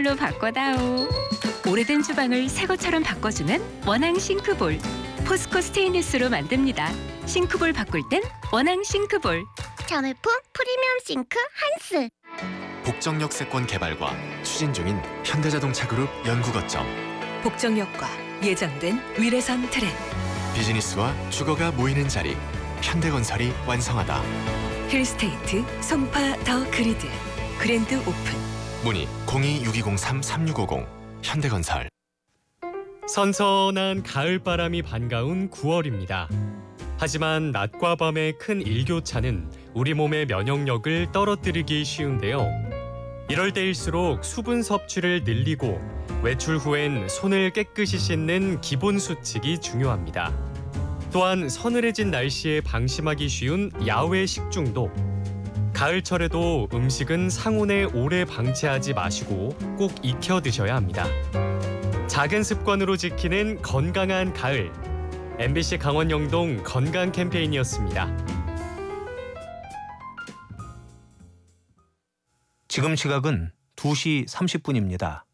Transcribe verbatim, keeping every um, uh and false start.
싱크볼로 바꿔다오. 오래된 주방을 새 것처럼 바꿔주는 원앙 싱크볼. 포스코 스테인리스로 만듭니다. 싱크볼 바꿀 땐 원앙 싱크볼. 자매품 프리미엄 싱크 한스. 복정역세권 개발과 추진 중인 현대자동차 그룹 연구 거점. 복정역과 예정된 위례선 트램. 비즈니스와 주거가 모이는 자리. 현대건설이 완성하다. 힐스테이트 송파 더 그리드. 그랜드 오픈. 문의 공이 육이공삼 삼육오공. 현대건설. 선선한 가을바람이 반가운 구월입니다. 하지만 낮과 밤의 큰 일교차는 우리 몸의 면역력을 떨어뜨리기 쉬운데요. 이럴 때일수록 수분 섭취를 늘리고 외출 후엔 손을 깨끗이 씻는 기본 수칙이 중요합니다. 또한 서늘해진 날씨에 방심하기 쉬운 야외 식중독. 가을철에도 음식은 상온에 오래 방치하지 마시고 꼭 익혀 드셔야 합니다. 작은 습관으로 지키는 건강한 가을. 엠비씨 강원 영동 건강 캠페인이었습니다. 지금 시각은 두 시 삼십 분입니다.